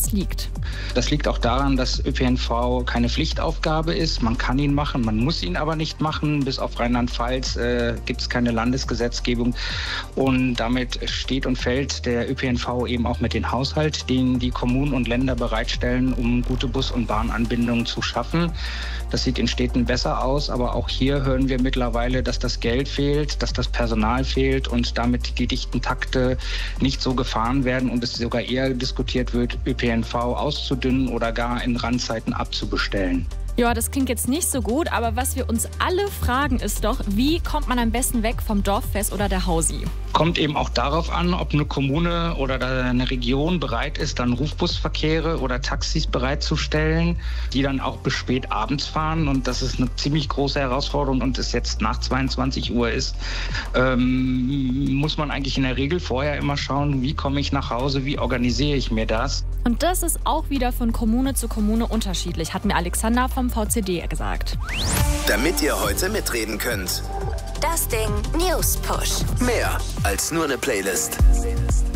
das liegt? Das liegt auch daran, dass ÖPNV keine Pflichtaufgabe ist. Man kann ihn machen, man muss ihn aber nicht machen. Bis auf Rheinland-Pfalz gibt es keine Landesgesetzgebung. Und damit steht und fällt der ÖPNV eben auch mit dem Haushalt, den die Kommunen und Länder bereitstellen, um gute Bus- und Bahnanbindungen zu schaffen. Das sieht in Städten besser aus, aber auch hier hören wir mittlerweile, dass das Geld fehlt, dass das Personal fehlt und damit die dichten Takte nicht so gefahren werden und es sogar eher diskutiert wird, ÖPNV auszudünnen oder gar in Randzeiten abzubestellen. Ja, das klingt jetzt nicht so gut, aber was wir uns alle fragen ist doch, wie kommt man am besten weg vom Dorffest oder der Hausi? Kommt eben auch darauf an, ob eine Kommune oder eine Region bereit ist, dann Rufbusverkehre oder Taxis bereitzustellen, die dann auch bis spät abends fahren. Und das ist eine ziemlich große Herausforderung und es jetzt nach 22 Uhr ist, muss man eigentlich in der Regel vorher immer schauen, wie komme ich nach Hause, wie organisiere ich mir das. Und das ist auch wieder von Kommune zu Kommune unterschiedlich, hat mir Alexander vom VCD gesagt. Damit ihr heute mitreden könnt. Das Ding News Push. Mehr als nur eine Playlist.